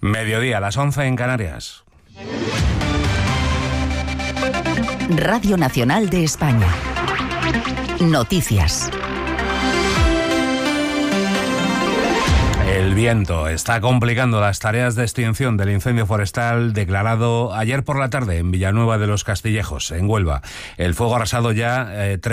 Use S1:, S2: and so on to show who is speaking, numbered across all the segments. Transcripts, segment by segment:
S1: Mediodía, las 11 en Canarias.
S2: Radio Nacional de España. Noticias.
S1: El viento está complicando las tareas de extinción del incendio forestal declarado ayer por la tarde en Villanueva de los Castillejos, en Huelva. El fuego ha arrasado ya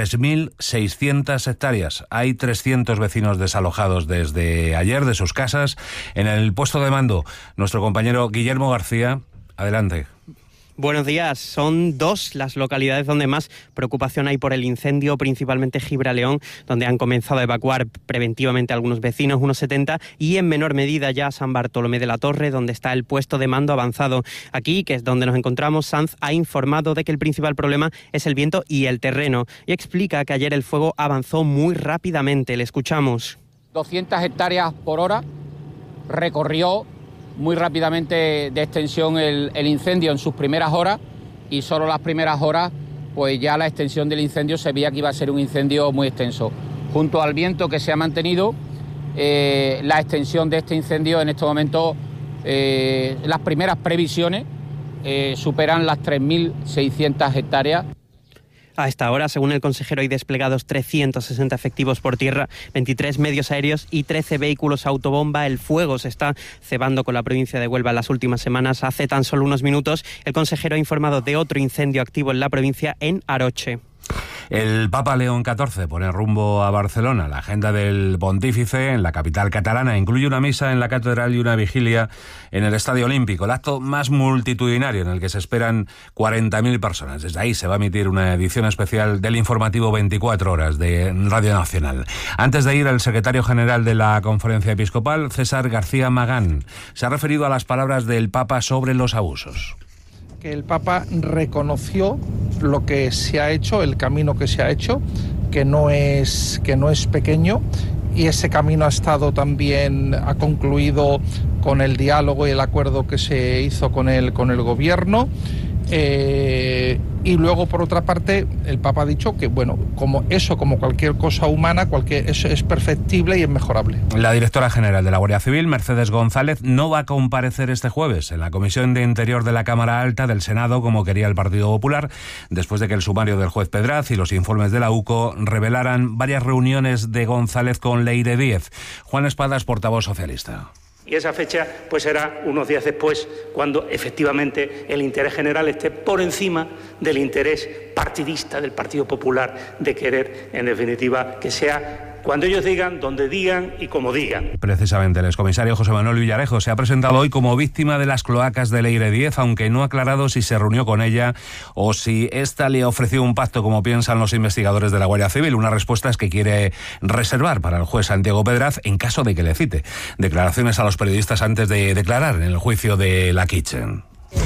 S1: 3.600 hectáreas. Hay 300 vecinos desalojados desde ayer de sus casas. En el puesto de mando, nuestro compañero Guillermo García. Adelante.
S3: Buenos días. Son 2 las localidades donde más preocupación hay por el incendio, principalmente Gibraleón, donde han comenzado a evacuar preventivamente a algunos vecinos, unos 70, y en menor medida ya San Bartolomé de la Torre, donde está el puesto de mando avanzado. Aquí, que es donde nos encontramos, Sanz ha informado de que el principal problema es el viento y el terreno, y explica que ayer el fuego avanzó muy rápidamente. Le escuchamos.
S4: 200 hectáreas por hora recorrió muy rápidamente de extensión el incendio en sus primeras horas, y solo las primeras horas pues ya la extensión del incendio se veía que iba a ser un incendio muy extenso. Junto al viento que se ha mantenido, la extensión de este incendio en este momento, las primeras previsiones superan las 3.600 hectáreas.
S3: A esta hora, según el consejero, hay desplegados 360 efectivos por tierra, 23 medios aéreos y 13 vehículos autobomba. El fuego se está cebando con la provincia de Huelva en las últimas semanas. Hace tan solo unos minutos, el consejero ha informado de otro incendio activo en la provincia, en Aroche.
S1: El Papa León XIV pone rumbo a Barcelona. La agenda del pontífice en la capital catalana incluye una misa en la catedral y una vigilia en el Estadio Olímpico, el acto más multitudinario en el que se esperan 40.000 personas. Desde ahí se va a emitir una edición especial del informativo 24 horas de Radio Nacional. Antes de ir, el secretario general de la Conferencia Episcopal, César García Magán, se ha referido a las palabras del Papa sobre los abusos.
S5: Que el Papa reconoció lo que se ha hecho, el camino que se ha hecho, que no es pequeño, y ese camino ha concluido con el diálogo y el acuerdo que se hizo con el gobierno. Y luego, por otra parte, el Papa ha dicho que, como cualquier cosa humana, eso es perfectible y es mejorable.
S1: La directora general de la Guardia Civil, Mercedes González, no va a comparecer este jueves en la Comisión de Interior de la Cámara Alta del Senado, como quería el Partido Popular, después de que el sumario del juez Pedraz y los informes de la UCO revelaran varias reuniones de González con Leire Díez. Juan Espadas, portavoz socialista.
S6: Y esa fecha pues será unos días después, cuando efectivamente el interés general esté por encima del interés partidista del Partido Popular, de querer, en definitiva, que sea cuando ellos digan, donde digan y como digan.
S1: Precisamente el excomisario José Manuel Villarejo se ha presentado hoy como víctima de las cloacas de Leire Díez, aunque no ha aclarado si se reunió con ella o si ésta le ofreció un pacto, como piensan los investigadores de la Guardia Civil. Unas respuestas que quiere reservar para el juez Santiago Pedraz en caso de que le cite. Declaraciones a los periodistas antes de declarar en el juicio de La Kitchen.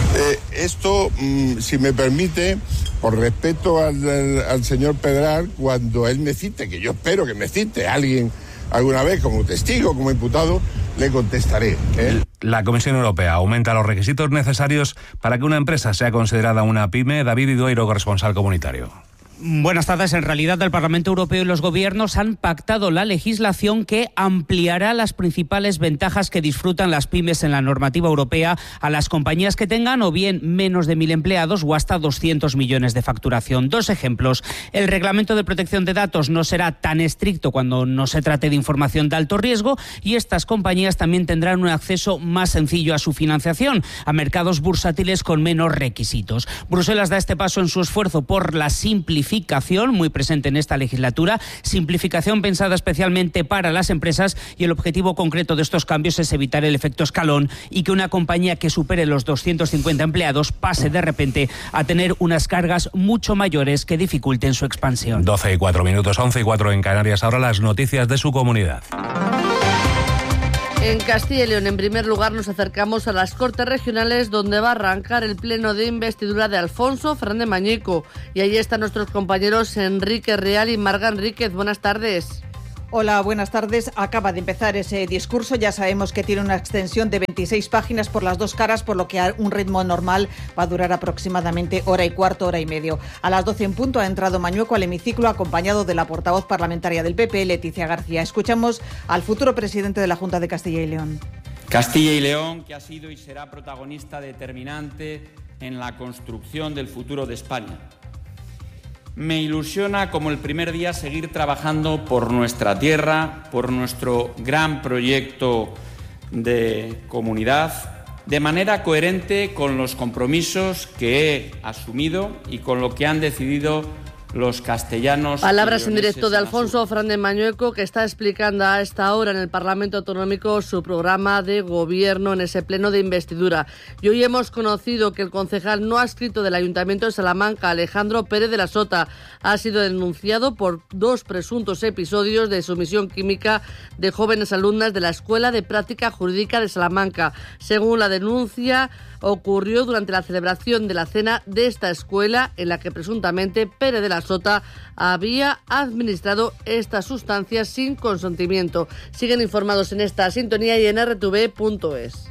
S7: Esto, si me permite, por respeto al señor Pedraz, cuando él me cite, que yo espero que me cite alguien alguna vez como testigo, como imputado, le contestaré.
S1: La Comisión Europea aumenta los requisitos necesarios para que una empresa sea considerada una pyme. David Idueiro, corresponsal comunitario.
S8: Buenas tardes. En realidad, el Parlamento Europeo y los gobiernos han pactado la legislación que ampliará las principales ventajas que disfrutan las pymes en la normativa europea a las compañías que tengan o bien menos de 1.000 empleados o hasta 200 millones de facturación. 2 ejemplos. El reglamento de protección de datos no será tan estricto cuando no se trate de información de alto riesgo, y estas compañías también tendrán un acceso más sencillo a su financiación, a mercados bursátiles con menos requisitos. Bruselas da este paso en su esfuerzo por la simplificación, muy presente en esta legislatura, simplificación pensada especialmente para las empresas, y el objetivo concreto de estos cambios es evitar el efecto escalón y que una compañía que supere los 250 empleados pase de repente a tener unas cargas mucho mayores que dificulten su expansión.
S1: 12:04, 11:04 en Canarias. Ahora las noticias de su comunidad.
S9: En Castilla y León, en primer lugar, nos acercamos a las Cortes Regionales, donde va a arrancar el pleno de investidura de Alfonso Fernández Mañico. Y ahí están nuestros compañeros Enrique Real y Marga Enríquez. Buenas tardes.
S10: Hola, buenas tardes. Acaba de empezar ese discurso. Ya sabemos que tiene una extensión de 26 páginas por las 2 caras, por lo que a un ritmo normal va a durar aproximadamente hora y cuarto, hora y medio. A las 12 en punto ha entrado Mañueco al hemiciclo, acompañado de la portavoz parlamentaria del PP, Leticia García. Escuchamos al futuro presidente de la Junta de Castilla y León.
S11: Castilla y León, que ha sido y será protagonista determinante en la construcción del futuro de España. Me ilusiona como el primer día seguir trabajando por nuestra tierra, por nuestro gran proyecto de comunidad, de manera coherente con los compromisos que he asumido y con lo que han decidido los castellanos.
S9: Palabras en directo de Alfonso Fernández Mañueco, que está explicando a esta hora en el Parlamento Autonómico su programa de gobierno en ese pleno de investidura. Y hoy hemos conocido que el concejal no adscrito del Ayuntamiento de Salamanca, Alejandro Pérez de la Sota, ha sido denunciado por 2 presuntos episodios de sumisión química de jóvenes alumnas de la Escuela de Práctica Jurídica de Salamanca. Según la denuncia, ocurrió durante la celebración de la cena de esta escuela, en la que presuntamente Pérez de la Sota había administrado estas sustancias sin consentimiento. Siguen informados en esta sintonía y en rtv.es.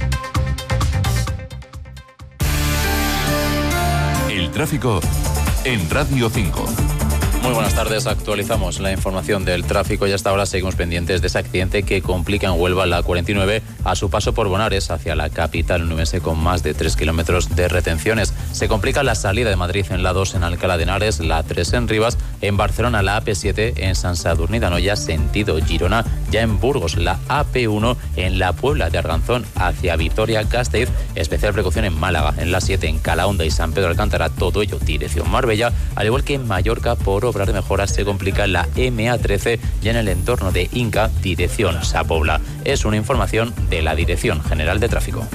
S12: El tráfico en Radio 5.
S13: Muy buenas tardes, actualizamos la información del tráfico y hasta ahora seguimos pendientes de ese accidente que complica en Huelva la 49 a su paso por Bonares hacia la capital onubense con más de 3 kilómetros de retenciones. Se complica la salida de Madrid en la 2 en Alcalá de Henares, la 3 en Rivas, en Barcelona la AP7 en Sant Sadurní d'Anoia sentido Girona, ya en Burgos la AP1 en la Puebla de Arganzón hacia Vitoria-Gasteiz, especial precaución en Málaga, en la 7 en Calahonda y San Pedro Alcántara, todo ello dirección Marbella, al igual que en Mallorca por obras de mejoras se complica la MA13 ya en el entorno de Inca, dirección Sa Pobla. Es una información de la Dirección General de Tráfico.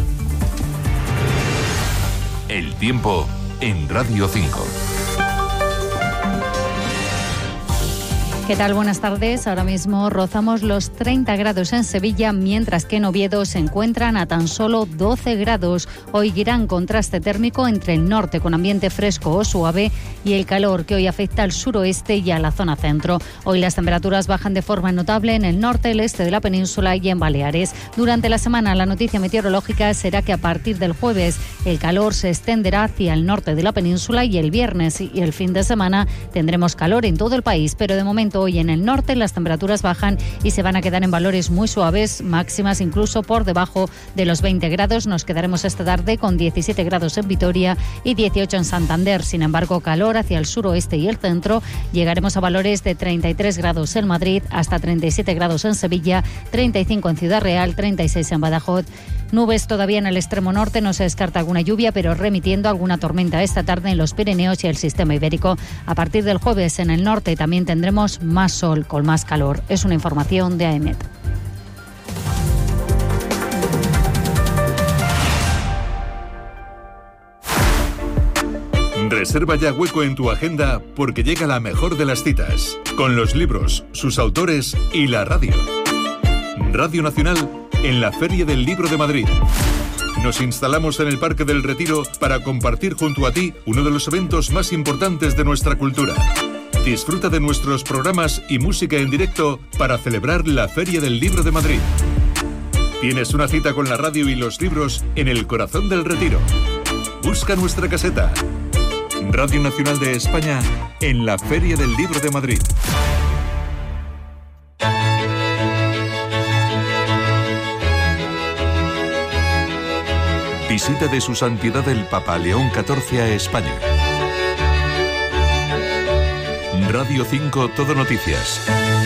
S12: El tiempo en Radio 5.
S14: ¿Qué tal? Buenas tardes. Ahora mismo rozamos los 30 grados en Sevilla, mientras que en Oviedo se encuentran a tan solo 12 grados. Hoy gran contraste térmico entre el norte con ambiente fresco o suave y el calor que hoy afecta al suroeste y a la zona centro. Hoy las temperaturas bajan de forma notable en el norte, el este de la península y en Baleares. Durante la semana la noticia meteorológica será que a partir del jueves el calor se extenderá hacia el norte de la península y el viernes y el fin de semana tendremos calor en todo el país, pero de momento hoy en el norte las temperaturas bajan y se van a quedar en valores muy suaves, máximas incluso por debajo de los 20 grados. Nos quedaremos esta tarde con 17 grados en Vitoria y 18 en Santander. Sin embargo, calor hacia el suroeste y el centro. Llegaremos a valores de 33 grados en Madrid, hasta 37 grados en Sevilla, 35 en Ciudad Real, 36 en Badajoz. Nubes todavía en el extremo norte, no se descarta alguna lluvia, pero remitiendo alguna tormenta esta tarde en los Pirineos y el sistema ibérico. A partir del jueves en el norte también tendremos más sol con más calor. Es una información de AEMET.
S12: Reserva ya hueco en tu agenda porque llega la mejor de las citas, con los libros, sus autores y la radio. Radio Nacional en la Feria del Libro de Madrid. Nos instalamos en el Parque del Retiro para compartir junto a ti uno de los eventos más importantes de nuestra cultura. Disfruta de nuestros programas y música en directo para celebrar la Feria del Libro de Madrid. Tienes una cita con la radio y los libros en el corazón del Retiro. Busca nuestra caseta. Radio Nacional de España en la Feria del Libro de Madrid. Visita de su santidad el Papa León XIV a España. Radio 5 Todo Noticias.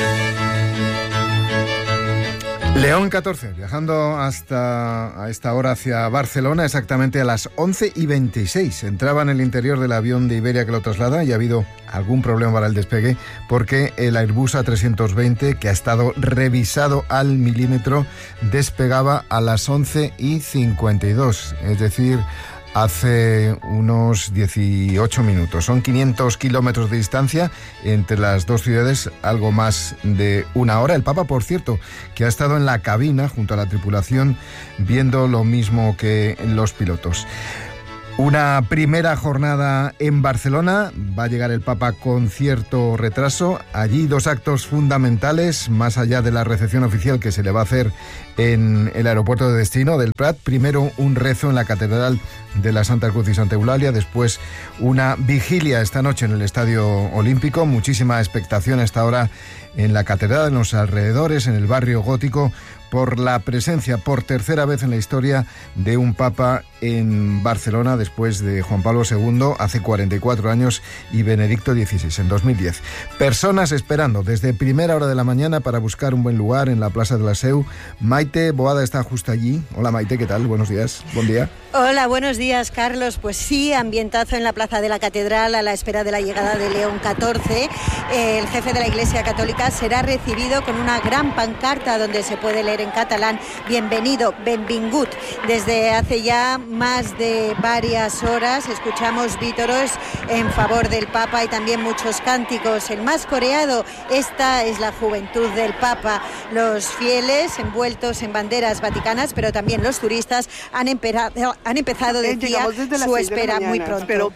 S15: León XIV, viajando hasta a esta hora hacia Barcelona, exactamente a las 11:26. Entraba en el interior del avión de Iberia que lo traslada y ha habido algún problema para el despegue porque el Airbus A320, que ha estado revisado al milímetro, despegaba a las 11:52, es decir, hace unos 18 minutos. Son 500 kilómetros de distancia entre las dos ciudades, algo más de una hora. El Papa, por cierto, que ha estado en la cabina junto a la tripulación viendo lo mismo que los pilotos. Una primera jornada en Barcelona, va a llegar el Papa con cierto retraso. Allí 2 actos fundamentales, más allá de la recepción oficial que se le va a hacer en el aeropuerto de destino del Prat. Primero un rezo en la Catedral de la Santa Cruz y Santa Eulalia, después una vigilia esta noche en el Estadio Olímpico. Muchísima expectación a esta hora en la Catedral, en los alrededores, en el barrio gótico, por la presencia por tercera vez en la historia de un papa en Barcelona, después de Juan Pablo II hace 44 años y Benedicto XVI en 2010. Personas esperando desde primera hora de la mañana para buscar un buen lugar en la Plaza de la Seu. Maite Boada está justo allí. Hola Maite, ¿qué tal? Buenos días. Buen día.
S16: Hola, buenos días, Carlos. Pues sí, ambientazo en la Plaza de la Catedral a la espera de la llegada de León XIV. El jefe de la Iglesia Católica será recibido con una gran pancarta donde se puede leer en catalán: bienvenido, benvingut. Desde hace ya más de varias horas escuchamos vítoros en favor del Papa y también muchos cánticos. El más coreado: esta es la juventud del Papa. Los fieles envueltos en banderas vaticanas, pero también los turistas han empezado, decía, su espera muy pronto.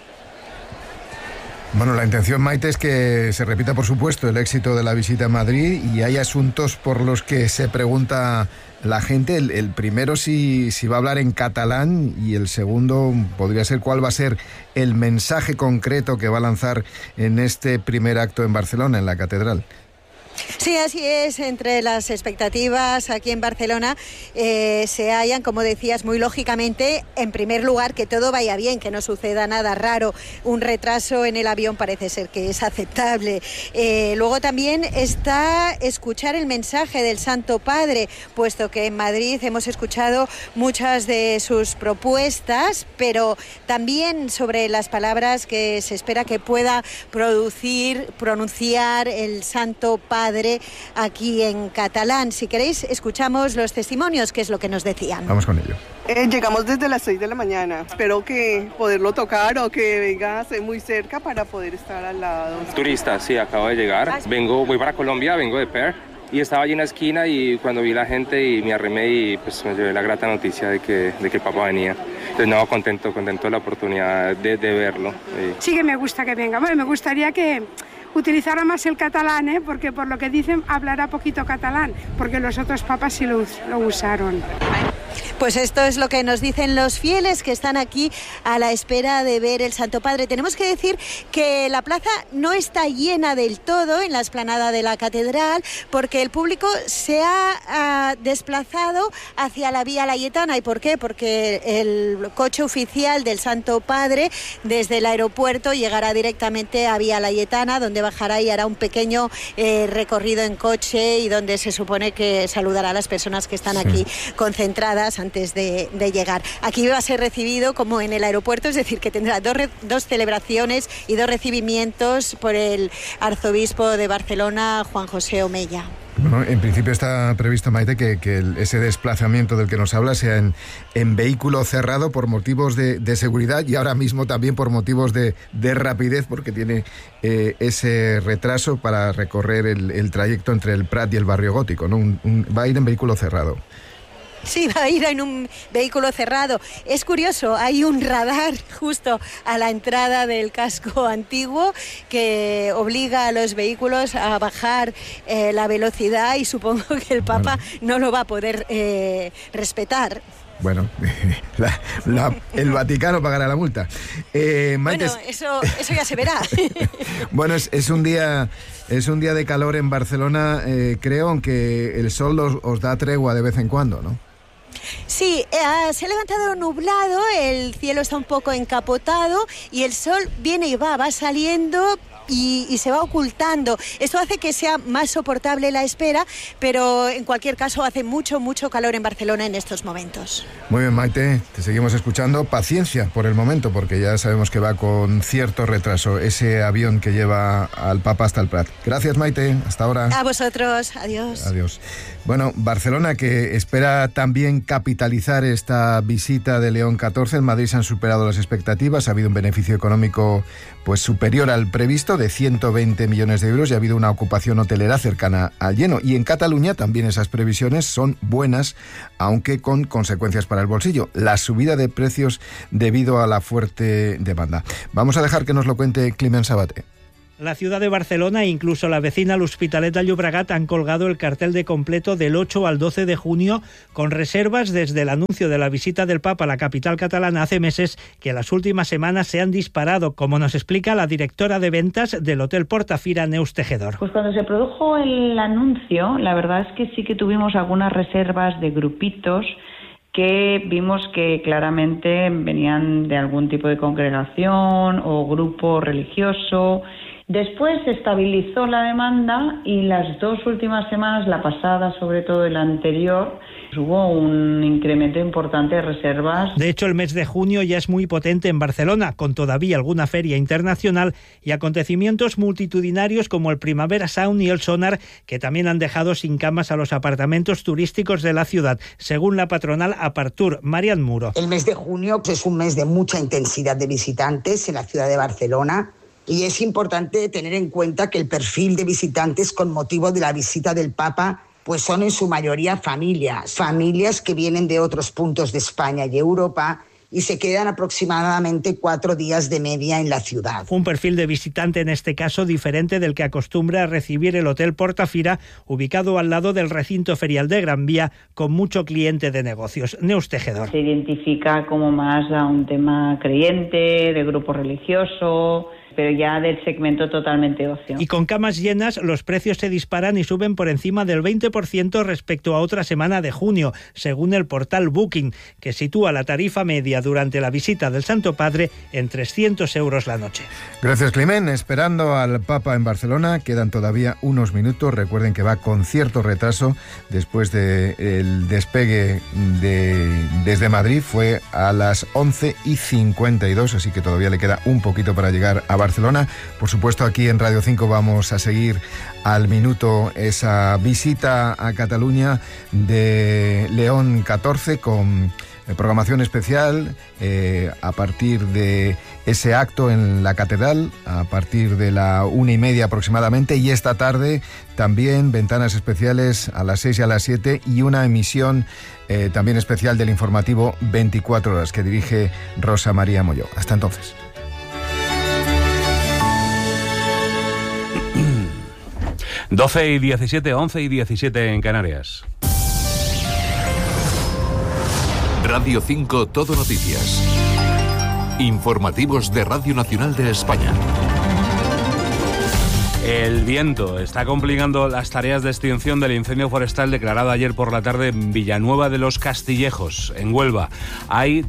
S15: Bueno, la intención, Maite, es que se repita, por supuesto, el éxito de la visita a Madrid, y hay asuntos por los que se pregunta la gente. El primero, si va a hablar en catalán, y el segundo podría ser cuál va a ser el mensaje concreto que va a lanzar en este primer acto en Barcelona, en la Catedral.
S16: Sí, así es. Entre las expectativas aquí en Barcelona se hallan, como decías, muy lógicamente, en primer lugar, que todo vaya bien, que no suceda nada raro. Un retraso en el avión parece ser que es aceptable. Luego también está escuchar el mensaje del Santo Padre, puesto que en Madrid hemos escuchado muchas de sus propuestas, pero también sobre las palabras que se espera que pueda pronunciar el Santo Padre aquí en catalán. Si queréis, escuchamos los testimonios, que es lo que nos decían.
S15: Vamos con ello.
S17: Llegamos desde las 6 de la mañana. Espero que poderlo tocar o que venga muy cerca para poder estar al lado.
S18: Turista, sí, acabo de llegar. Voy para Colombia, vengo de Per. Y estaba allí en la esquina, y cuando vi la gente y me arrimé, y pues me llevé la grata noticia de que el Papa venía. Entonces, no, contento de la oportunidad de verlo.
S19: Sí que me gusta que venga. Bueno, me gustaría que utilizara más el catalán, porque por lo que dicen hablará poquito catalán, porque los otros papas sí lo usaron.
S16: Pues esto es lo que nos dicen los fieles que están aquí a la espera de ver el Santo Padre. Tenemos que decir que la plaza no está llena del todo en la explanada de la Catedral, porque el público se ha desplazado hacia la Vía Layetana. ¿Y por qué? Porque el coche oficial del Santo Padre desde el aeropuerto llegará directamente a Vía Layetana, donde bajará y hará un pequeño recorrido en coche, y donde se supone que saludará a las personas que están aquí concentradas antes de llegar. Aquí va a ser recibido como en el aeropuerto, es decir, que tendrá dos celebraciones y dos recibimientos por el arzobispo de Barcelona, Juan José Omella.
S15: Bueno, en principio está previsto, Maite, que ese desplazamiento del que nos habla sea en vehículo cerrado por motivos de seguridad, y ahora mismo también por motivos de rapidez, porque tiene ese retraso para recorrer el trayecto entre el Prat y el Barrio Gótico, ¿no? Va a ir en vehículo cerrado.
S16: Sí, va a ir en un vehículo cerrado. Es curioso, hay un radar justo a la entrada del casco antiguo que obliga a los vehículos a bajar la velocidad, y supongo que el Papa no lo va a poder respetar.
S15: Bueno, el Vaticano pagará la multa. Maite,
S16: bueno, eso ya se verá.
S15: Bueno, es un día de calor en Barcelona, creo, aunque el sol os da tregua de vez en cuando, ¿no?
S16: Sí, se ha levantado nublado, el cielo está un poco encapotado y el sol viene y va saliendo y se va ocultando. Esto hace que sea más soportable la espera, pero en cualquier caso hace mucho calor en Barcelona en estos momentos.
S15: Muy bien, Maite, te seguimos escuchando. Paciencia por el momento, porque ya sabemos que va con cierto retraso ese avión que lleva al Papa hasta el Prat. Gracias, Maite, hasta ahora.
S16: A vosotros, adiós.
S15: Adiós. Bueno, Barcelona, que espera también capitalizar esta visita de León XIV. En Madrid se han superado las expectativas, ha habido un beneficio económico pues superior al previsto, de 120 millones de euros, y ha habido una ocupación hotelera cercana al lleno. Y en Cataluña también esas previsiones son buenas, aunque con consecuencias para el bolsillo: la subida de precios debido a la fuerte demanda. Vamos a dejar que nos lo cuente Climent Sabaté.
S20: La ciudad de Barcelona e incluso la vecina l'Hospitalet de Llobregat han colgado el cartel de completo del 8 al 12 de junio con reservas desde el anuncio de la visita del Papa a la capital catalana hace meses, que en las últimas semanas se han disparado, como nos explica la directora de ventas del Hotel Portafira, Neus Tejedor.
S21: Pues cuando se produjo el anuncio, la verdad es que sí que tuvimos algunas reservas de grupitos que vimos que claramente venían de algún tipo de congregación o grupo religioso. Después se estabilizó la demanda y las 2 últimas semanas, la pasada sobre todo y la anterior, hubo un incremento importante de reservas.
S20: De hecho, el mes de junio ya es muy potente en Barcelona, con todavía alguna feria internacional y acontecimientos multitudinarios como el Primavera Sound y el Sonar, que también han dejado sin camas a los apartamentos turísticos de la ciudad, según la patronal Apartur, Marian Muro.
S22: El mes de junio es un mes de mucha intensidad de visitantes en la ciudad de Barcelona. Y es importante tener en cuenta que el perfil de visitantes con motivo de la visita del Papa pues son en su mayoría familias que vienen de otros puntos de España y Europa y se quedan aproximadamente 4 días de media en la ciudad.
S20: Un perfil de visitante en este caso diferente del que acostumbra a recibir el Hotel Portafira, ubicado al lado del recinto ferial de Gran Vía, con mucho cliente de negocios. Neus Tejedor.
S21: Se identifica como más a un tema creyente, de grupo religioso, pero ya del segmento totalmente ocio.
S20: Y con camas llenas, los precios se disparan y suben por encima del 20% respecto a otra semana de junio, según el portal Booking, que sitúa la tarifa media durante la visita del Santo Padre en 300 euros la noche.
S15: Gracias, Climent. Esperando al Papa en Barcelona, quedan todavía unos minutos. Recuerden que va con cierto retraso después del despegue desde Madrid. Fue a las 11:52, así que todavía le queda un poquito para llegar a Barcelona. Por supuesto, aquí en Radio 5 vamos a seguir al minuto esa visita a Cataluña de León XIV con programación especial a partir de ese acto en la catedral, a partir de la 1:30 aproximadamente, y esta tarde también ventanas especiales a las 6 y a las 7 y una emisión también especial del informativo 24 horas que dirige Rosa María Molló. Hasta entonces.
S1: 12:17, 11:17 en Canarias.
S12: Radio 5 Todo Noticias. Informativos de Radio Nacional de España.
S1: El viento está complicando las tareas de extinción del incendio forestal declarado ayer por la tarde en Villanueva de los Castillejos, en Huelva. Hay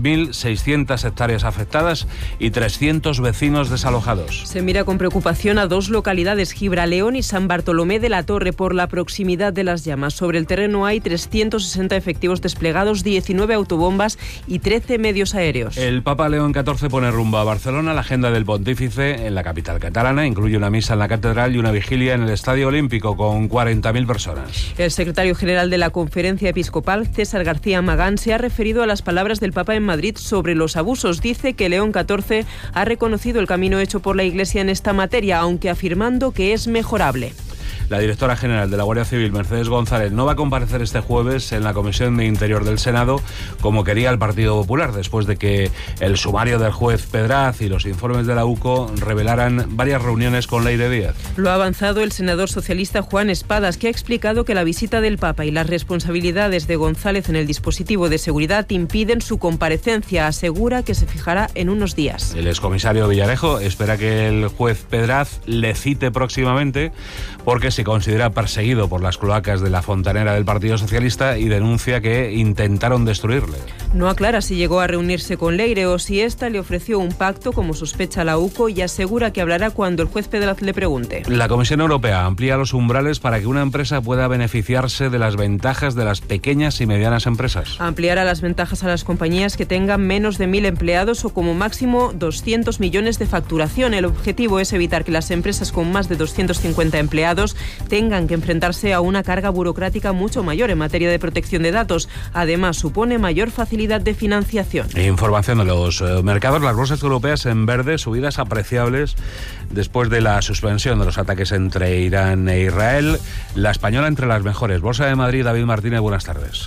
S1: 3.600 hectáreas afectadas y 300 vecinos desalojados.
S23: Se mira con preocupación a 2 localidades, Gibraleón y San Bartolomé de la Torre, por la proximidad de las llamas. Sobre el terreno hay 360 efectivos desplegados, 19 autobombas y 13 medios aéreos.
S1: El Papa León XIV pone rumbo a Barcelona. La agenda del pontífice en la capital catalana incluye una misa en la catedral y una vigilia en el Estadio Olímpico con 40.000 personas.
S23: El secretario general de la Conferencia Episcopal, César García Magán, se ha referido a las palabras del Papa en Madrid sobre los abusos. Dice que León XIV ha reconocido el camino hecho por la Iglesia en esta materia, aunque afirmando que es mejorable.
S1: La directora general de la Guardia Civil, Mercedes González, no va a comparecer este jueves en la Comisión de Interior del Senado como quería el Partido Popular, después de que el sumario del juez Pedraz y los informes de la UCO revelaran varias reuniones con Leire Díaz.
S23: Lo ha avanzado el senador socialista Juan Espadas, que ha explicado que la visita del Papa y las responsabilidades de González en el dispositivo de seguridad impiden su comparecencia. Asegura que se fijará en unos días.
S1: El excomisario Villarejo espera que el juez Pedraz le cite próximamente porque se considera perseguido por las cloacas de la fontanera del Partido Socialista y denuncia que intentaron destruirle.
S23: No aclara si llegó a reunirse con Leire o si ésta le ofreció un pacto, como sospecha la UCO, y asegura que hablará cuando el juez Pedraz le pregunte.
S1: La Comisión Europea amplía los umbrales para que una empresa pueda beneficiarse de las ventajas de las pequeñas y medianas empresas.
S23: Ampliará las ventajas a las compañías que tengan menos de 1.000 empleados o como máximo 200 millones de facturación. El objetivo es evitar que las empresas con más de 250 empleados tengan que enfrentarse a una carga burocrática mucho mayor en materia de protección de datos. Además, supone mayor facilidad de financiación.
S1: Información de los mercados. Las bolsas europeas en verde, subidas apreciables después de la suspensión de los ataques entre Irán e Israel. La española entre las mejores. Bolsa de Madrid, David Martínez, buenas tardes.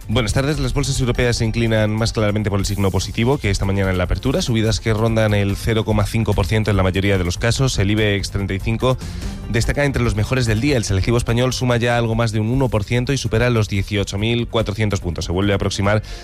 S2: Buenas tardes. Las bolsas europeas se inclinan más claramente por el signo positivo que esta mañana en la apertura. Subidas que rondan el 0,5% en la mayoría de los casos. El IBEX 35 destaca entre los mejores del día. El selectivo español suma ya algo más de un 1% y supera los 18.400 puntos. Se vuelve a aproximar